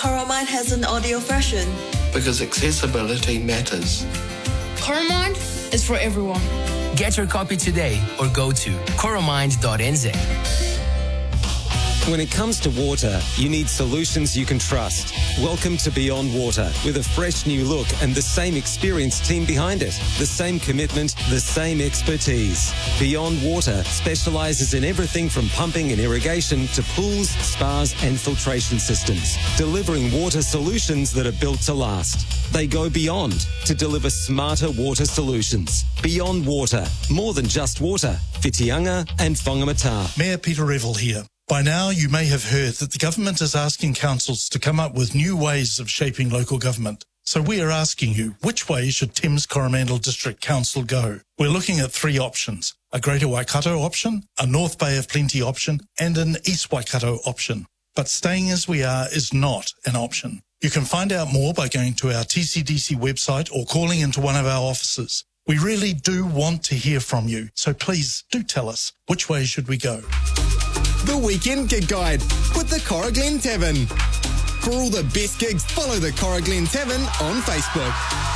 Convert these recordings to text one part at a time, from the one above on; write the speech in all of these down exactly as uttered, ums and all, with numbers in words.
Coromine has an audio version. Because accessibility matters. Coromine is for everyone. Get your copy today or go to coromine dot n z. When it comes to water, you need solutions you can trust. Welcome to Beyond Water, with a fresh new look and the same experienced team behind it. The same commitment, the same expertise. Beyond Water specialises in everything from pumping and irrigation to pools, spas and filtration systems, delivering water solutions that are built to last. They go beyond to deliver smarter water solutions. Beyond Water, more than just water. Whitianga and Whangamata. Mayor Peter Revel here. By now, you may have heard that the government is asking councils to come up with new ways of shaping local government. So we are asking you, which way should Thames Coromandel District Council go? We're looking at three options: a Greater Waikato option, a North Bay of Plenty option, and an East Waikato option. But staying as we are is not an option. You can find out more by going to our T C D C website or calling into one of our offices. We really do want to hear from you, so please do tell us, which way should we go? The Weekend Gig Guide with the Cora Glen Tavern. For all the best gigs, follow the Cora Glen Tavern on Facebook.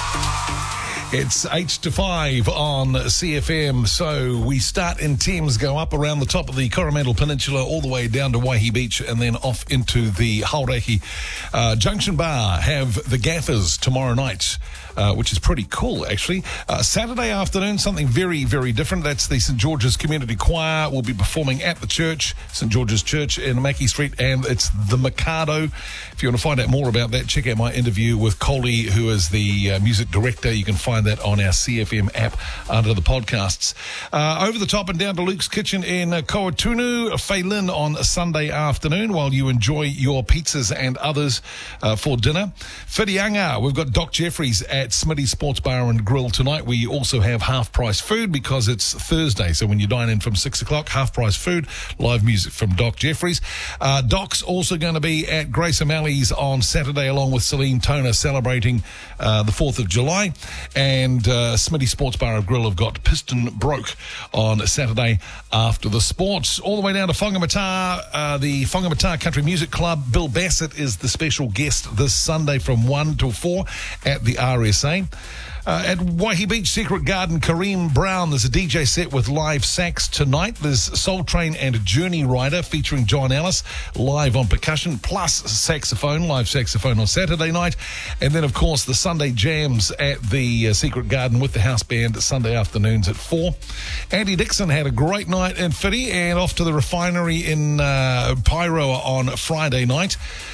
It's eight to five on C F M. So we start in Thames, go up around the top of the Coromandel Peninsula, all the way down to Waihi Beach, and then off into the Hauraki uh, Junction Bar. Have the Gaffers tomorrow night, uh, which is pretty cool, actually. Uh, Saturday afternoon, something very, very different. That's the St George's Community Choir will be performing at the church, St George's Church in Mackie Street, and it's the Mikado. If you want to find out more about that, check out my interview with Coley, who is the uh, music director. You can find that on our C F M app under the podcasts. Uh, over the top and down to Luke's Kitchen in uh, Koatunu, Fei Lin on a Sunday afternoon while you enjoy your pizzas and others uh, for dinner. Whitianga, we've got Doc Jeffries at Smitty Sports Bar and Grill tonight. We also have half-price food because it's Thursday, so when you dine in from six o'clock, half-price food, live music from Doc Jeffries. Uh, Doc's also going to be at Grace O'Malley's on Saturday along with Celine Toner celebrating uh, the fourth of July. And And uh, Smitty Sports Bar and Grill have got Piston Broke on Saturday after the sports. All the way down to Whangamata, uh, the Whangamata Country Music Club. Bill Bassett is the special guest this Sunday from one till four at the R S A. Uh, at Waihi Beach Secret Garden, Kareem Brown, there's a D J set with live sax tonight. There's Soul Train and Journey Rider featuring John Ellis live on percussion, plus saxophone, live saxophone on Saturday night. And then, of course, the Sunday jams at the uh, Secret Garden with the house band Sunday afternoons at four. Andy Dixon had a great night in Whiti and off to the refinery in uh, Pairoa on Friday night.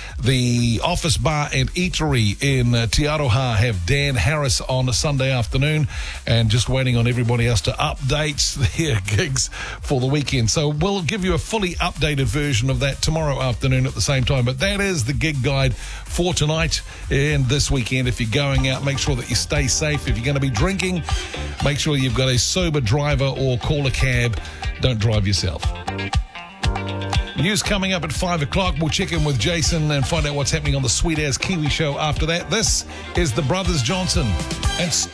The Office Bar and Eatery in uh, Te Aroha have Dan Harris on a Sunday afternoon, and just waiting on everybody else to update their gigs for the weekend. So we'll give you a fully updated version of that tomorrow afternoon at the same time. But that is the gig guide for tonight and this weekend. If you're going out, make sure that you stay safe. If you're going to be drinking, make sure you've got a sober driver or call a cab. Don't drive yourself. News coming up at five o'clock. We'll check in with Jason and find out what's happening on the Sweet As Kiwi show after that. This is the Brothers Johnson and